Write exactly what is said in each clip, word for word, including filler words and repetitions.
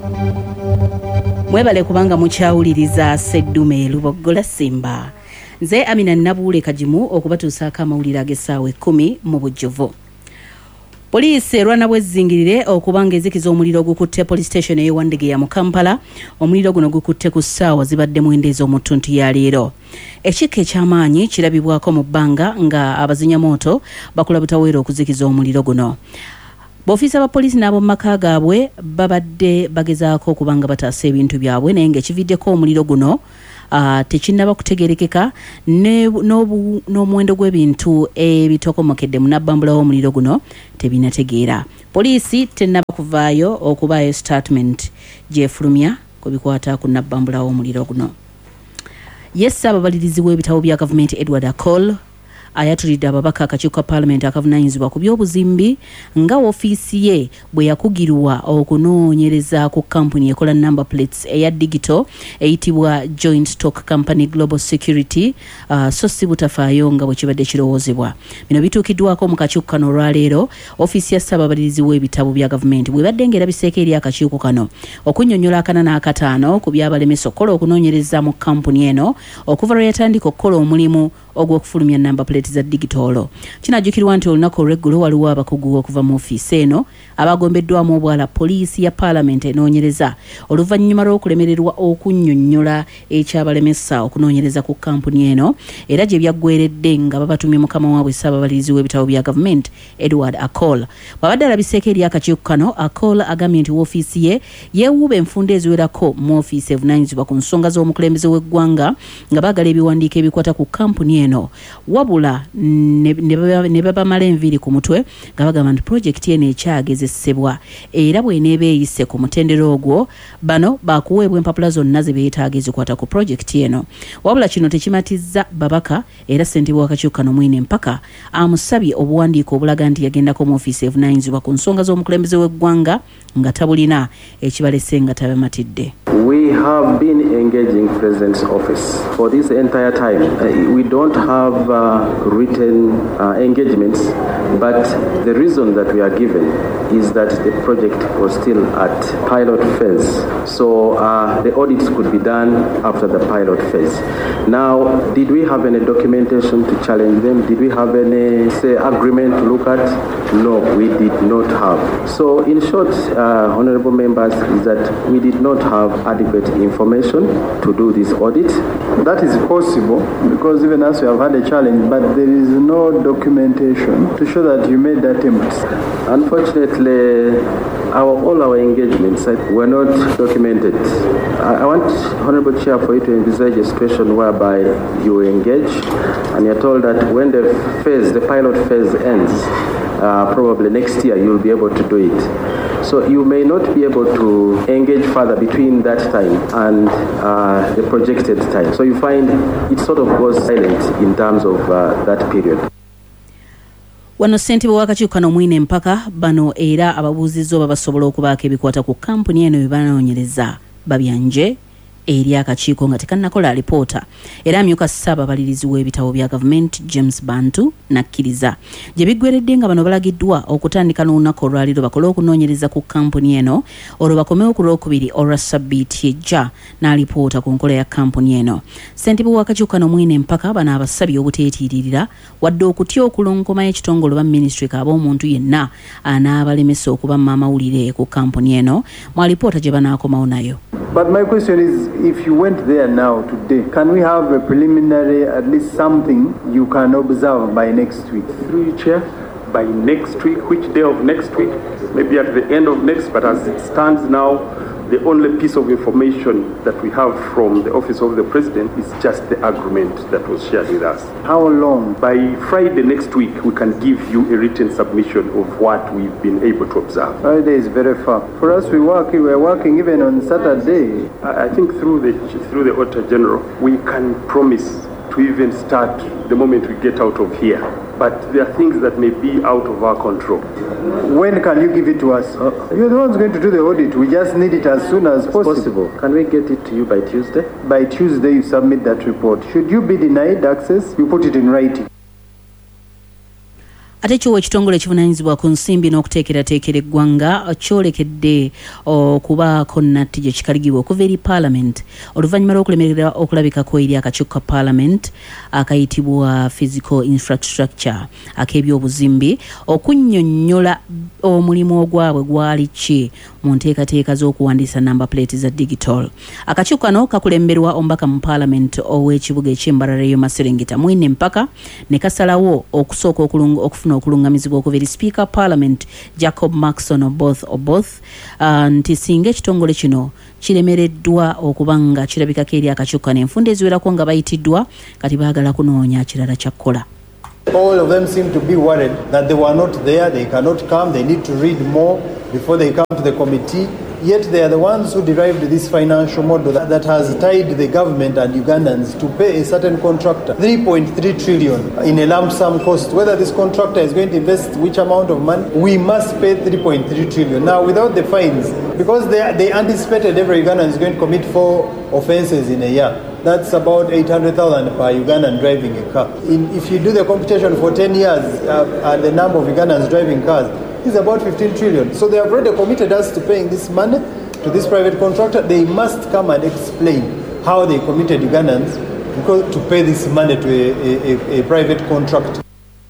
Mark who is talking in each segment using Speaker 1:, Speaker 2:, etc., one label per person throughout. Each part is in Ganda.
Speaker 1: Mwebale kubanga mukyawuliriza Seddume Luboggola Simba. Nze Amina Nabuule Kajimu okubatuusaako amawulire ag'essaawa ekkumi mu bujjuvu. Poliisi erwana bw'ezzingirire okubanga ezikiza omuliro gukutte police station ey'Ewandege ya mu Kampala. Omuliro guno gukutte ku ssaawa zibadde mwenda ez'omutuntu ya leero. Ekikka eky'amaanyi kirabibwako mu bbanga nga abazinyamooto bakola butaweera okuzikiza omuliro guno. B'ofiisa ba poliisi n'ab'omu maka gaabwe babadde bagezaako okubanga bataasa ebintu byabwe naye ng'ekividdeko omuliro guno Uh, tekinnaba kutegerekeka n'omuwendo gw'ebintu ebitokomokedde mu nabbambula w'omuliro guno tebinategeera. Poliisi tennaba kuvaayo okubaayo statement gyefulumya ku bikwata ku nabbambula w'omuliro guno. Yes, ababalirizi w'ebitabo bya gavumenti Edward Akol ayatulidde ababaka akakiiko ka Parliament akavunaanyizibwa ku by'obuzimbi nga ofiisi ye bwe yakugirwa okunoonyereza ku kampuni ekola number plates eya digital eyitibwa Joint Stock Company Global Security uh, so si butafaayo nga bwe kibadde kirowoozebwa. Bino bituukiddwako mu kakiiko kano olwaleero. Ofiisi ya ssaababalirizi w'ebitabo bya gavumenti bwebadde ng'erabiseeko eri akakiiko kano okunnyonnyola akana n'akataano ku byabalemesa okukola okunoonyereza mu kampuni eno okuva lwe yatandika okukola omulimu ogw'okufulumya number plate za digitolo. Kinajjukirwa nti olunaku olw'eggulo waliwo abakugu okuva mu ofiisi eno abagombeddwamu obwala poliisi ya Parliament enoonyereza oluvannyuma lw'okulemererwa okunnyonnyola ekyabalemesa okunoonyereza ku kampuni eno era gye byaggweredde nga babatumye mukama waabwe ssaababalirizi w'ebitabo bya gavumenti Edward Akol. Bw'abadde alabiseeko eri akakiiko kano, Akol agambye nti woofiisi ye yeewuuba enfunda eziwerako mu ofiisi evunaanyizibwa ku nsonga z'omukulembeze w'eggwanga nga baagala ebiwandiiko ebikwata ku kampuni eno wabula ne babamala enviiri ku mutwe nga bagamba nti pulojekiti eno ekyagezesebwa era bw'eneeba eyise ku mutendero ogwo bano baakuweebwa empapula zonna ze beetaaga ezikwata ku pulojekiti eno. Wabula kino tekimatizza babaka era ssentebe w'akakiiko kano Mwine Mpaka amusabye obuwandiiko obulaga nti yagendako mu ofiisi evunaanyizibwa ku nsonga z'omukulembeze w'eggwanga nga tabulina ekibalese nga tabamatidde.
Speaker 2: We have been engaging President's office for this entire time. Uh, we don't have uh, written uh, engagements, but the reason that we are given is that the project was still at pilot phase. So uh, the audits could be done after the pilot phase. Now, did we have any documentation to challenge them? Did we have any, say, agreement to look at? No, we did not have. So in short, uh, honorable members, is that we did not have adequate information to do this audit.
Speaker 3: That is possible because even as we have had a challenge, but there is no documentation to show that you made that attempt.
Speaker 2: Unfortunately, our, all our engagements were not documented. I, I want, Honorable Chair, for you to envisage a situation whereby you engage and you're told that when the phase, the pilot phase ends, uh, probably next year you'll be able to do it. So you may not be able to engage further between that time and uh, the projected time. So you find it sort of goes silent in terms of uh, that period.
Speaker 1: Wano ssentebe w'akakiiko kano Mwine Mpaka bano era ababuuzizza oba basobola okubaako ebikwata ku kampuni eno bye banoonyereza babyanje eri akakiiko nga tekannakola alipoota era amyuka ssaababalirizi w'ebitabo bya gavumenti James Bantu nakkiriza gye biggweredde nga bano balagiddwa okutandika n'olunaku olwaliro bakole okunoonyereza ku kampuni eno olwo bakomewo ku lwokubiri olwa sabbiiti ejja n'alipoota ku nkola ya kampuni eno. Ssentebe w'akakiiko kano Mwine Mpaka bano abasabye obuteetiiririra wadde okutya okulonkomayo ekitongole oba minisitule ab'omuntu yenna anaabalemesa okuba amawulire ku kampuni eno mu alipoota gye banaakomawo nayo.
Speaker 3: But my question is, if you went there now today, can we have a preliminary, at least something you can observe by next week?
Speaker 4: Through you, Chair, by next week, which day of next week? Maybe at the end of next, but as it stands now, the only piece of information that we have from the Office of the President is just the agreement that was shared with us.
Speaker 3: How long?
Speaker 4: By Friday next week, we can give you a written submission of what we've been able to observe.
Speaker 3: Friday is very far. For us, we work, we're working even on Saturday.
Speaker 4: I think through the, through the Auditor General, we can promise to even start the moment we get out of here. But there are things that may be out of our control.
Speaker 3: When can you give it to us? Uh, You're the ones going to do the audit. We just need it as soon as possible.
Speaker 2: possible. Can we get it to you by Tuesday?
Speaker 3: By Tuesday, you submit that report. Should you be denied access, you put it in writing.
Speaker 1: Ate kyo ekitongole ekivunaanyizibwa ku nsimbi n'okuteekerateekera eggwanga kyolekedde okubaako nnatti gye kikaligibwa okuva eri Parliament oluvannyuma lw'okulemerera okulabikako eri akakiiko ka Parliament akayitibwa Physical Infrastructure ak'ebyobuzimbi okunnyonnyola omulimu ogwabwe gwali ki mu nteekateeka z'okuwandiisa number plate za digital. Akakiiko kano kakulemberwa omubaka mu Parliament ow'ekibuga eky'Embarara y'Emaserengeta Mwine Mpaka ne kasalawo okusooka okufuna okulungamizibwa okuva eri Speaker Parliament Jacob Maxon Oboth Oboth uh, nti singa ekitongole kino kiremereddwa okubanga kirabikako eri akakiiko kano enfunda eziwerako nga bayitiddwa kati baagala kunoonya kirala kyakkola.
Speaker 3: All of them seem to be worried that they were not there, they cannot come, they need to read more before they come to the committee. Yet they are the ones who derived this financial model that, that has tied the government and Ugandans to pay a certain contractor three point three trillion in a lump sum cost. Whether this contractor is going to invest which amount of money, we must pay three point three trillion. Now, without the fines, because they, they anticipated every Ugandan is going to commit four offenses in a year. That's about eight hundred thousand per Ugandan driving a car. In, if you do the computation for ten years, uh, and the number of Ugandans driving cars, it's about fifteen trillion. So they have already committed us to paying this money to this private contractor. They must come and explain how they committed Ugandans to pay this money to a, a, a private contractor.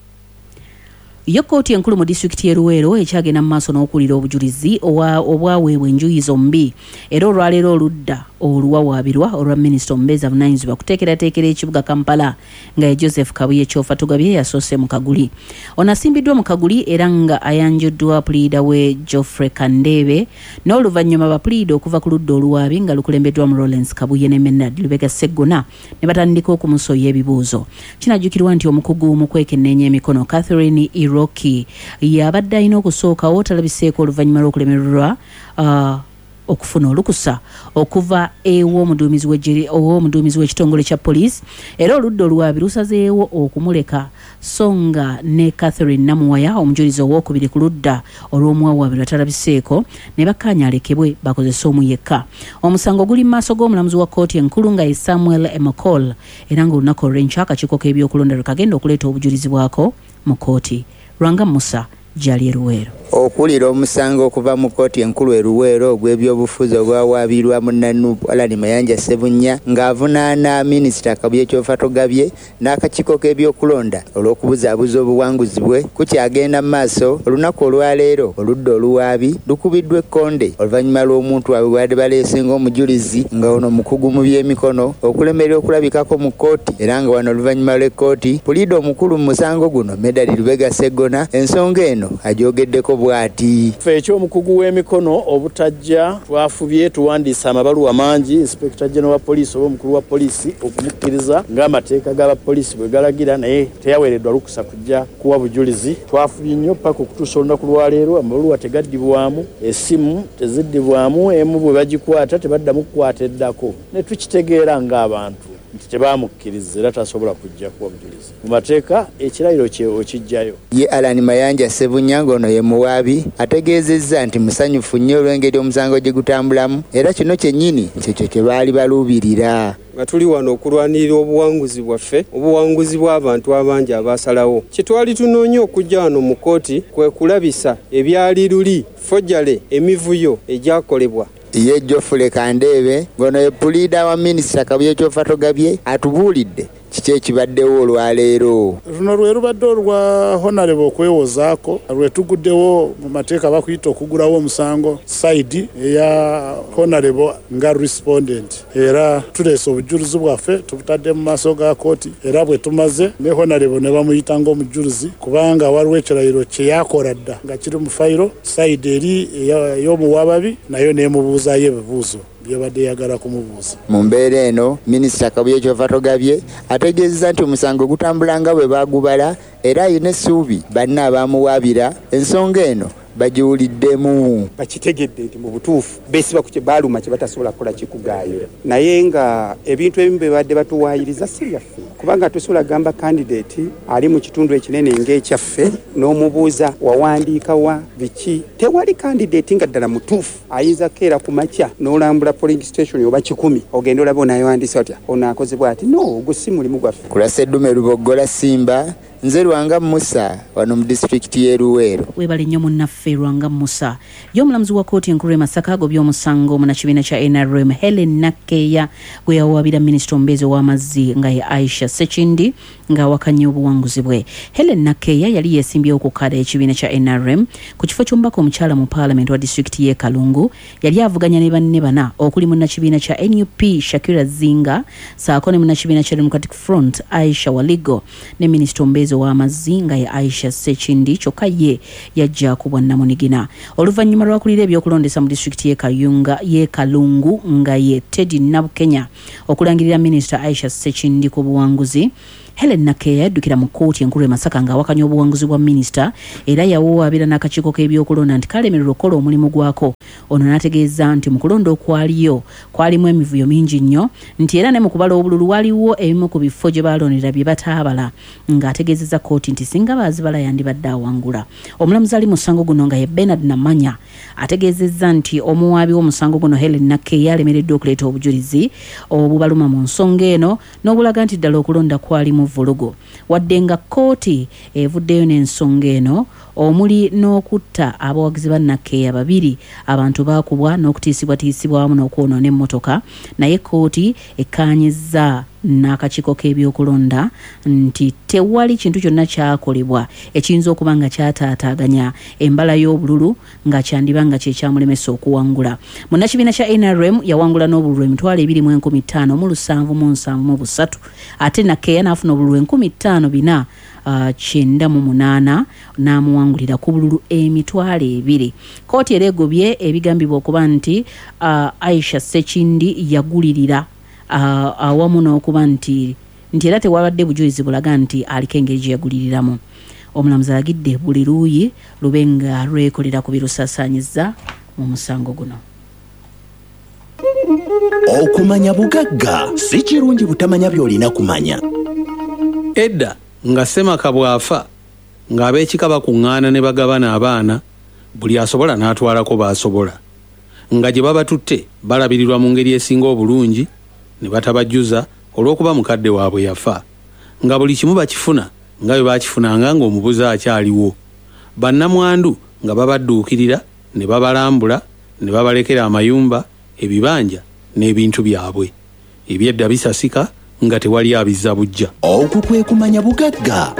Speaker 1: Yo kooti enkulu mu disitulikiti y'e Luweero ekyagenda mu maaso n'okuwulira obujulizi obwaweebwa enjuyi zombi era olwaleero oludda oluwawaabirwa olwa minisita omubeezi avunaanyizibwa kuteekerateekera ekibuga Kampala nga ye Joseph Kabuye Kyofa Tugabye yasoose mu Kaguli. Ono asimbiddwa mu Kaguli era nga ayanjuddwa puliida we Geoffrey Kandebe n'oluvannyuma bapuliida okuva ku ludda oluwaabi nga lukulembeddwa mu Lawrence Kabuye ne Menard Lubega Sseggona ne batandika okumusoya ebibuuzo. Kinajjukirwa nti omukugu mu kwekenneenya emikono Catherine Iroki yabadde alina okusookawo talabiseeko oluvannyuma lw'okulemererwa uh, okufuna olukusa okuva ew'omuduumizi w'eggye ow'omuduumizi w'ekitongole kya poliisi era oludda oluwaabi lusazeewo okumuleka so nga ne Catherine Namuwaya omujulizi ow'okubiri ku ludda olw'omuwawaabirwa talabiseeko ne bakkaanya alekebwe bakozesa omu yekka. Omusango guli mu maaso g'omulamuzi wa kkooti enkulu nga ye Samuel Emokol era ng'olunaku olw'enkya akakiiko k'ebyokulonda lwe kagenda okuleeta obujulizi bwako mu kkooti. Lwanga Musa, Jali e Luweero.
Speaker 5: Okulira omusango okuva mu kkooti enkulu e Luweero ogw'ebyobufuzi obwawaabirwa munnanuupu Alani Mayanja Ssebunya ng'avunaana minisita Kabuye Kyofa Tugabye n'akakiiko k'ebyokulonda olw'okubuzaabuza obuwanguzi bwe kukyagenda mu maaso. Olunaku olwaleero oludda oluwaabi lukubiddwa ekkonde oluvannyuma lw'omuntu waabwe bwadde baleesenga omujulizi nga ono mukugu mu by'emikono okulemerera okulabikako mu kkooti era nga wano oluvannyuma lw'ekkooti puliida omukulu mu musango guno Medali Lubega Sseggona ensonga eno agyogeddeko bwati.
Speaker 6: Ffe ekyomukugu w'emikono obutajja twafubye tuwandiisa amabaluwa mangi Inspector General wa Police oba omukulu wa poliisi okumukkiriza ng'amateeka g'abapoliisi bwe galagira naye teyaweereddwa lukusa kujja kuwa bujulizi. Twafubye nnyo paka okutuusa olunaku lwaleero amabaluwa tegaddibwamu, essimu teziddibwamu, emu bwe bagikwata tebaddamu kukwata eddako ne tukitegeera ng'abantu nti tebamukkiriza era tasobola kujja kuwa bujulizi. Mu mateeka ekirayiro kye okijjayo.
Speaker 5: Ye Alani Mayanja Ssebunya ng'ono ye muwaabi ategeezezza nti musanyufu nnyo olw'engeri omusango gye gutambulamu era kino kyennyini kyekyo kye baali baluubirira.
Speaker 7: Nga tuli wano okulwanirira obuwanguzi bwaffe, obuwanguzi bw'abantu abangi abaasalawo. Kye twali tunoonya okujja wano mu kkooti kwe kulabisa ebyali luli ffojjale emivuyo egyakolebwa.
Speaker 5: Ye Geoffrey Kandebe ngono ye puliida wa minisita Kabuye Kyofa Tugabye atubuulidde kiki ekibaddewo olwaleero.
Speaker 8: Luno lwe lubadde olwa honorable okwewozaako lwe tuguddewo mu mateeka bakuyita okugulawo omusango side eya honorable nga respondent era tuleese obujulizi bwaffe tubutadde mu maaso ga kooti era bwe tumaze ne honorable ne bamuyita ng'omujulizi kubanga waliwo ekirayiro kye yakola dda nga kiri mu fayiro side eri ey'omuwababi nayo neemubuuzaayo ebibuuzo byabadde yagala kumubuuza.
Speaker 5: Mu mbeera eno minisita Kabuye Kyofa Tugabye ategeezezza nti omusango gutambulanga bwe baagubala era ayina essuubi banne abaamuwaabira ensonga eno bagiwuliddemu.
Speaker 9: Bakitegedde nti mu butuufu beesiba ku kye baaluma kye batasobola kukola kikugaayo naye nga ebintu ebimu bye badde batuwaayiriza si byaffe kubanga tusobola gamba kandidate ali mu kitundu ekinene ng'ekyaffe n'omubuuza wawandiika wa biki tewali kandidate nga ddala mutuufu ayinza keera ku makya n'olambula polling station oba kikumi ogenda olaba onaayowandiisa otya ono akoze bw'ati no ogwo si mulimu gwaffe.
Speaker 5: Kula Sseddume Luboggola Simba nze Lwanga Musa wano mu district y'e Luweero.
Speaker 1: Webale nnyo munnaffe Lwanga Musa. Y'omulamuzi wa kkooti enkulu e Masaka agobye omusango mu kibiina kya N R M Helen Nakeya gwe yawabira minisita omubeezi w'amazzi nga ye Aisha Sekindi ng'awakanya obuwanguzi bwe. Helen Nakeya yali yeesimbyewo ku kkaada y'ekibiina kya N R M ku kifo ky'omubaka omukyala mu paalamenti wa disitulikiti y'e Kalungu. Yali avuganya ne banne bana okuli munnakibiina kya N U P Shakira Zinga saako ne munnakibiina kya Democratic Front Aisha Waligo ne minisita omubeezi w'amazzi nga ye Aisha Sekindi kyokka ye yajja ku bwannamunigina. Oluvannyuma lw'akulira ebyokulondesa mu disitulikiti y'e Kayunga y'e Kalungu nga ye Teddy Nabukenya okulangirira minisita Aisha Sekindi ku buwanguzi, Helen Nakeya yaddukira mu kkooti enkulu e Masaka ng'awakanya obuwanguzi bwa minisita era yawowaabira n'akakiiko k'ebyokulonda nti kalemererwa okukola omulimu gwako. Ono n'ategeeza nti mu kulonda okwaliyo kwalimu emivuyo mingi nnyo nti era ne mu kubala obululu waliwo ebimu ku bifo gye balonera bye bataabala, ng'ategeezezza kkooti nti singa baazibala yandibadde awangula. Omulamuzi ali musango guno nga ye Bernard Namanya ategeezezza nti omuwaabi w'omusango guno Helen Nakeya alemereddwa okuleeta obujulizi obubaluma mu nsonga eno n'obulaga nti ddala okulonda kwalimu vulugu. Wadde nga kkooti evuddeyo n'ensonga eno omuli n'okutta abawagizi ba Nakeya babiri, abantu baakubwa n'okutiisibwatiisibwa wamu n'okwonoona emmotoka, naye kkooti ekkaanyizza n'akakiiko k'ebyokulonda nti tewali kintu kyonna kyakolebwa ekiyinza okuba nga kyataataaganya embala y'obululu nga kyandiba nga kye kyamulemesa okuwangula. Munnakibiina kya N R M yawangula n'obululu emitwalo ebiri mu enkumi ttaano mu lusanvu mu nsanvu mu busatu, ate Nakeya n'afuna obululu enkumi ttaano bina Uh, kyenda mu munaana n'amuwangulira ku bululu emitwalo ebiri. Kkooti era egobye ebigambibwa okuba nti uh, Aisha Sekindi yagulirira uh, awamu n'okuba nti nti era tewabadde bujulizi bulaga nti aliko engeri gye yaguliriramu. Omulamuzi alagidde buli luuyi lube nga lwekolera ku birusaasaanyizza mu musango guno.
Speaker 10: Okumanya bugagga si kirungi butamanya by'olina kumanya.
Speaker 11: Edda nga Ssemaka bw'afa ng'ab'ekika bakuŋŋaana ne bagabana abaana buli asobola n'atwalako b'asobola, nga gye baba tutte balabirirwa mu ngeri esinga obulungi ne batabajjuza olw'okuba mukadde waabwe yafa, nga buli kimu bakifuna nga bwe baakifunanga ng'omubuze akyaliwo. Bannamwandu nga babadduukirira ne babalambula ne babalekera amayumba, ebibanja n'ebintu byabwe. Ebyedda bisasika nga tewali abizza bujja.
Speaker 10: Okwo kwe kumanya bugagga.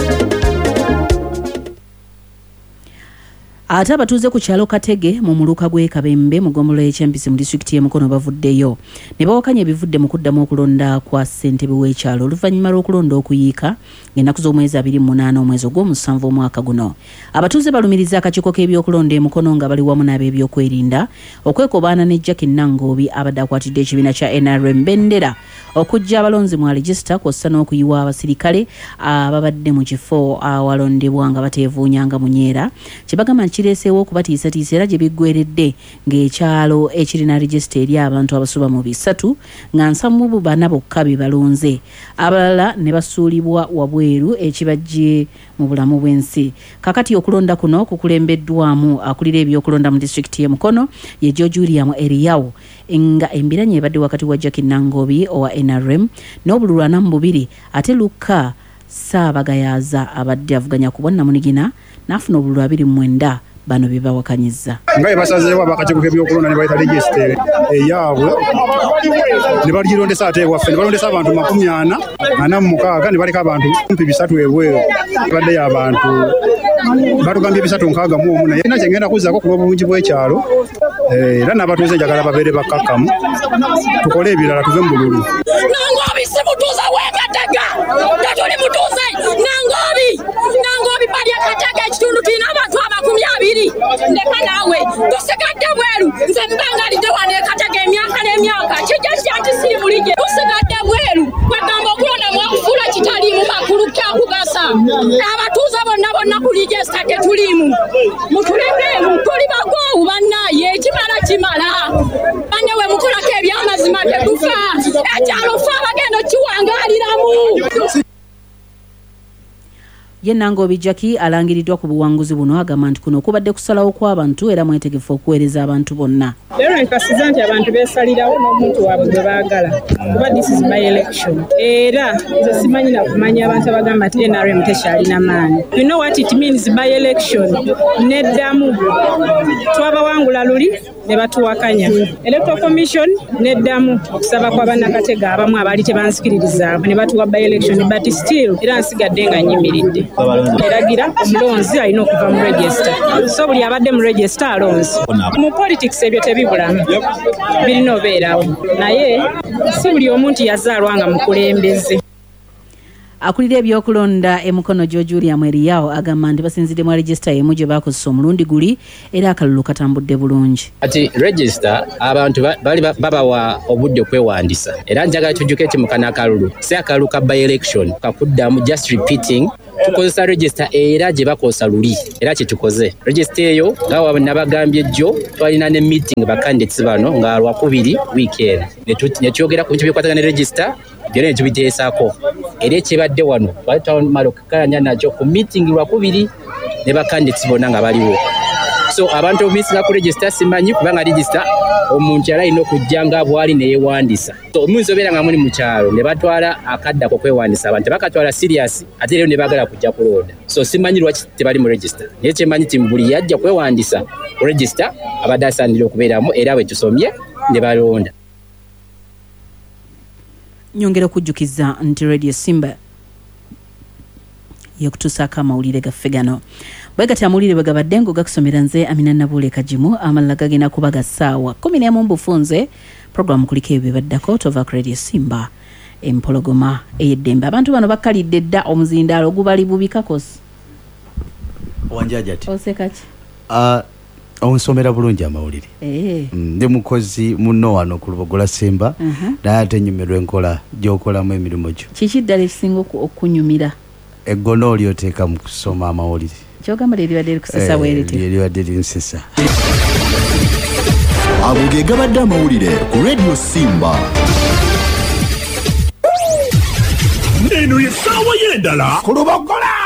Speaker 1: Ate abatuuze ku kyalo Katege mu muluka gw'e Kabembe mu ggombolola y'ekyempisi mu disitulikiti y'e Mukono bavuddeyo ne bawakanya ebivudde mu kuddamu okulonda kwa ssentebe w'ekyalo oluvannyuma lw'okulonda okuyiika ng'ennaku z'omwezi abiri mu munaana omwezi ogw'omusanvu omwaka guno. Abatuuze balumiriza akakiiko k'ebyokulonda e Mukono nga bali wamu n'ab'ebyokwerinda okwekobaana ne Jackie Nangobi abadde akwatidde ekibiina kya N R M Bendera okujja abalonzi mu aligista kw'ossa n'okuyiwa abasirikale ababadde mu kifo awalondebwa nga bateevuunyanga munyeera kye bagamba nti kireeseewo okubatiisatiisa era gye biggweredde ng'ekyalo ekirina aligista eri abantu abasuba mu bisatu nga nsamu bana bokka be balonze, abalala ne basuulibwa wabweru ekibajje mu bulamu bw'ensi. Kakati okulonda kuno kukulembeddwamu akulira ebyokulonda mu disitulikiti y'e Mukono ye George William Eriyawo nga embiranye ebadde wakati wa Jackie Nangobi owa N R M n'obululu ana mu bubiri, ate Luka Saabagayaza abadde avuganya ku bwannamunigina n'afuna obululu abiri mu mwenda. Bano bibawakanyizza
Speaker 12: nga basazeewo abakakiiko k'ebyokulonda ne bayita registre eyaabwe ne bagirondesa ate ewaffe ne balondesa abantu makumi ana ana mu mukaaga ne baleka abantu kumpi bisatu ebweru. Baddeyo abantu batugambye bisatu nkaaga mu omu naye nakye ngenda kuzzaako ku lw'obulungi bw'ekyalo era n'abatuuze njagala babeere bakkakkamu tukole ebirala tuve mu bululu.
Speaker 13: Nangobi si mutuuze w'Ekatege, tetuli mutuuze. Nangobi Nangobi pali Ekatege ekitundu tulina abantu amakumi abiri. Ndeka naawe tusigadde bweru, nze mbangalidde wano Ekatege emyaka n'emyaka kijja kyati siri bulijje. Tusigadde bweru kwegamba okulonda mwakufuula kitaliimu makulu kyakugasa. Abatuuze bonna bonna ku ligisita tetuliimu. Mutulekeemu tuli bagoowu bannaaye ekimala kimala. Banne we mukolako ebyamazima tetufa. Ekyalo ffe abagenda kiwangaaliramu.
Speaker 1: ye Nangobi Jackie alangiriddwa ku buwanguzi buno agamba nti kuno kubadde kusalawo kw'abantu era mwetegefu okuweereza abantu bonna.
Speaker 14: Leero nkasiza nti abantu beesalirawo n'omuntu waabwe gwe baagala kuba this is by election era nze simanyi na kumanya abantu abagamba nti N R M tekyalina maanyi. You know what it means by election? Neddamu twabawangula luli ne batuwakanya. Electoral Commission neddamu okusaba kwa bannakatega abamu abaali tebansikiririza ne batuwa by election but still era nsigadde nga nyimiridde. Eragira omulonzi alina okuva mu register. So buli abadde mu register alonzi. Mu politics ebyo tebibulamu birina obeerawo naye si buli omuntu yazaalwa nga mukulembeze.
Speaker 1: Akulira ebyokulonda emukono George William Eriyao agamba nti basinzidde mu register emu gye bakozesa omulundi guli era akalulu katambudde bulungi.
Speaker 15: Ati register abantu bali babawa obudde kwewandisa era njagala tujjuke eti mukana akalulu si akalulu ka by election kakuddamu just repeating tukozesa register era gye bakozesa luli era kye tukoze register eyo nga nabagambye jjo twalina ne meeting ba candidates bano nga lwakubiri weekend ne tuyogera ku bintu bikwatagana ne register byonna ne tubiteesaako era ekibadde wano twamala okukalanya nakyo ku meeting lwakubiri ne ba candidates bonna nga baliwo. So abantu omusinga ku register simanyi kubanga register omuntu yali alina okujja nga bwali ne yeewandisa. So omuntu obeera nga muli mu kyalo ne batwala akadda ko kwewandisa abantu bakatwala serious ate leero ne baagala kujja kulonda. So simanyi lwaki tebali mu register naye kyemanyi ti buli yajja kwewandisa ku register abadde asaanira okubeeramu era bwe tusomye ne balonda.
Speaker 1: Nyongera okujjukiza nti Radio Simba yokutusaako amawulire gaffe gano bwe gati amawulire bwe gabadde ngo gakusomera nze Amina Nabuule Kajimu amalala gagenda kuba ga ssaawa kumi n'emu mbufunze programu kuliko ebyo baddako tova ku Radio Simba empologoma ey'eddembe. Abantu bano bakkalidde dda omuzindaalo ogubali bubi kakosi
Speaker 16: wanjaja ati
Speaker 1: oseka ki
Speaker 16: uh, onsomera bulungi amawulire
Speaker 1: eh
Speaker 16: ndi mukozi muno wano ku Lubogola Simba uh -huh. naye ate nyumirwa enkola gy'okolamu emirimu gyo.
Speaker 1: Kiki ddala ekisinga okunyumira?
Speaker 16: Eggono olyoteeka mu kusoma amawulire.
Speaker 1: Kyogamba liribadde likusesa bweriti
Speaker 16: liribadde linsesa.
Speaker 10: Ago ge gabadde amawulire ku Radio Simba.
Speaker 17: Eno ye ssaawa y'endala ku Lubogola.